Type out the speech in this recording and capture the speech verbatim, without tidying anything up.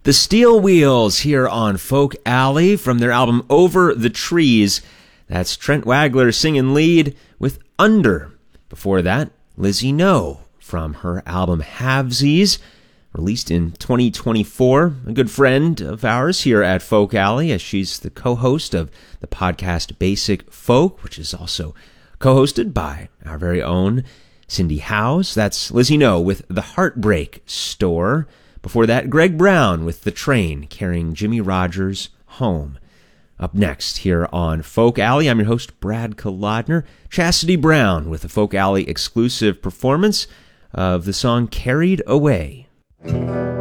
The Steel Wheels here on Folk Alley from their album Over the Trees. That's Trent Wagler singing lead with Under. Before that, Lizzie No from her album Halvesies, released in twenty twenty-four. A good friend of ours here at Folk Alley, as she's the co-host of the podcast Basic Folk, which is also co-hosted by our very own Cindy Howes. That's Lizzie No with The Heartbreak Store. Before that, Greg Brown with The Train, carrying Jimmy Rogers home. Up next here on Folk Alley, I'm your host, Brad Kolodner. Chastity Brown with a Folk Alley exclusive performance of the song Carried Away.